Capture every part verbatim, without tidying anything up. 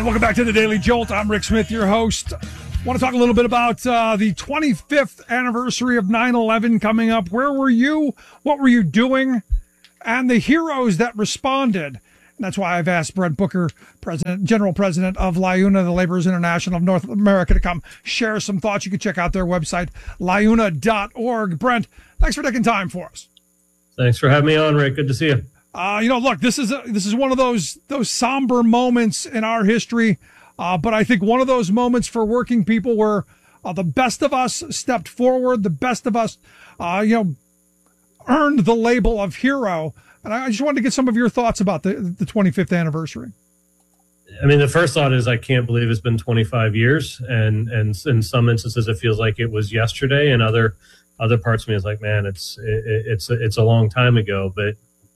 right, welcome back to the Daily Jolt. I'm Rick Smith, your host. I want to talk a little bit about uh, the twenty-fifth anniversary of nine eleven coming up. Where were you? What were you doing? And the heroes that responded. And that's why I've asked Brent Booker, President, General President of LIUNA, the Laborers International of North America, to come share some thoughts. You can check out their website, liuna dot org. Brent, thanks for taking time for us. Thanks for having me on, Rick. Good to see you. Uh, you know, look, this is a, this is one of those those somber moments in our history, uh, but I think one of those moments for working people where uh, the best of us stepped forward, the best of us, uh, you know, earned the label of hero. And I just wanted to get some of your thoughts about the, the twenty-fifth anniversary. I mean, the first thought is I can't believe it's been twenty-five years, and and in some instances it feels like it was yesterday, and other other parts of me is like, man, it's it, it's it's a long time ago, but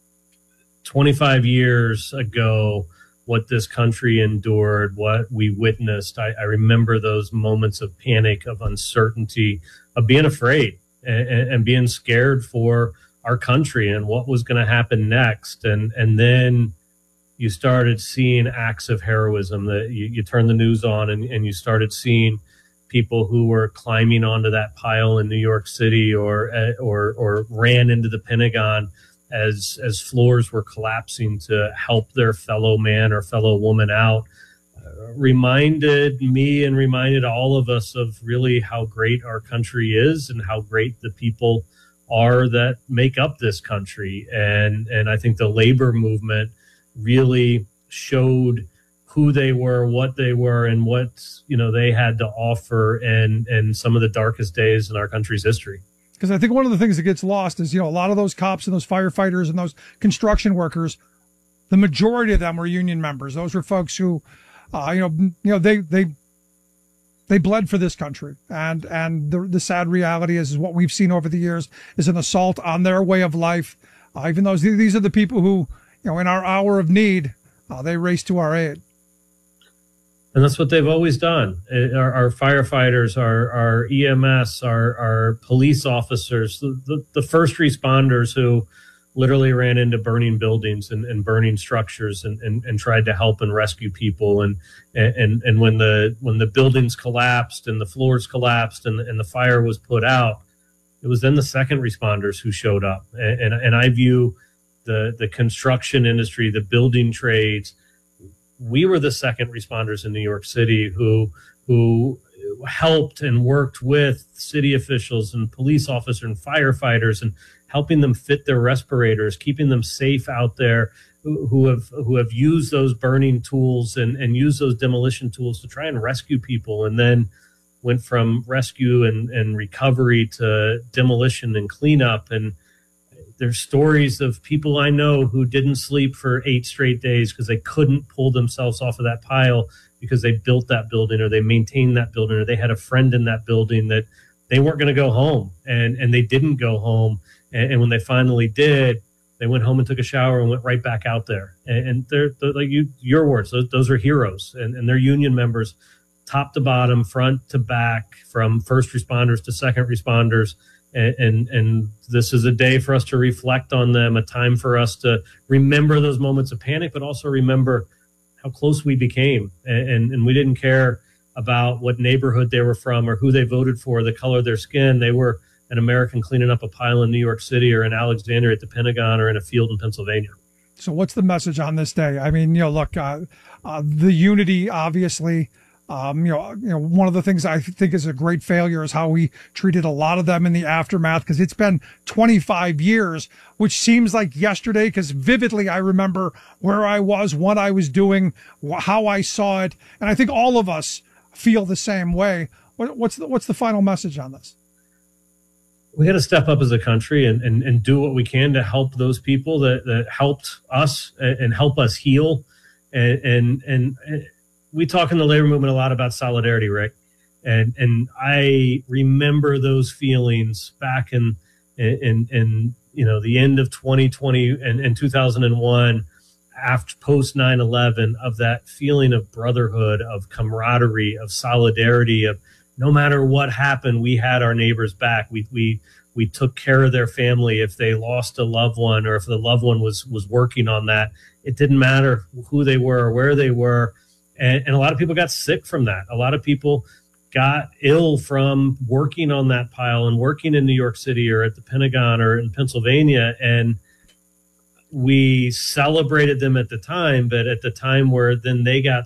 twenty-five years ago, what this country endured, what we witnessed, I, I remember those moments of panic, of uncertainty, of being afraid and, and being scared for our country and what was going to happen next. And and then you started seeing acts of heroism. That you, you turned the news on and, and you started seeing people who were climbing onto that pile in New York City or or or ran into the Pentagon as as floors were collapsing to help their fellow man or fellow woman out. Uh, reminded me and reminded all of us of really how great our country is and how great the people are that make up this country. And and I think the labor movement really showed who they were, what they were, and what, you know, they had to offer and and some of the darkest days in our country's history. Because I think one of the things that gets lost is, you know, a lot of those cops and those firefighters and those construction workers, the majority of them were union members. Those were folks who, uh, you know, you know, they they they bled for this country. And and the the sad reality is, is what we've seen over the years is an assault on their way of life. Uh, even though these are the people who, you know, in our hour of need, uh, they race to our aid. And that's what they've always done. Our, our firefighters, our, our E M S, our, our police officers, the, the, the first responders who literally ran into burning buildings and, and burning structures and, and, and tried to help and rescue people. And, and, and when the, when the buildings collapsed and the floors collapsed and, and the fire was put out, it was then the second responders who showed up. And, and, and I view the, the construction industry, the building trades, we were the second responders in New York City who who helped and worked with city officials and police officers and firefighters and helping them fit their respirators, keeping them safe out there, who, who have who have used those burning tools and, and used those demolition tools to try and rescue people, and then went from rescue and, and recovery to demolition and cleanup. And there's stories of people I know who didn't sleep for eight straight days because they couldn't pull themselves off of that pile because they built that building or they maintained that building or they had a friend in that building that they weren't going to go home, and, and they didn't go home. And, and when they finally did, they went home and took a shower and went right back out there. And, and they're, they're like you, your words, those, those are heroes, and, and they're union members, top to bottom, front to back, from first responders to second responders. And, and and this is a day for us to reflect on them, a time for us to remember those moments of panic, but also remember how close we became. And, and, and we didn't care about what neighborhood they were from or who they voted for, the color of their skin. They were an American cleaning up a pile in New York City or in Alexandria at the Pentagon or in a field in Pennsylvania. So what's the message on this day? I mean, you know, look, uh, uh, the unity, obviously. Um, you know, you know, one of the things I think is a great failure is how we treated a lot of them in the aftermath, because it's been twenty-five years, which seems like yesterday, because vividly I remember where I was, what I was doing, how I saw it. And I think all of us feel the same way. What, what's the, what's the final message on this? We got to step up as a country and, and, and do what we can to help those people that, that helped us and, and help us heal. And, and, and, and we talk in the labor movement a lot about solidarity, Rick. And and I remember those feelings back in, in, in you know, the end of twenty twenty and, and two thousand one, after post nine eleven, of that feeling of brotherhood, of camaraderie, of solidarity, of no matter what happened, we had our neighbors back. We, we, we took care of their family if they lost a loved one or if the loved one was, was working on that. It didn't matter who they were or where they were. And, and a lot of people got sick from that. A lot of people got ill from working on that pile and working in New York City or at the Pentagon or in Pennsylvania. And we celebrated them at the time, but at the time where then they got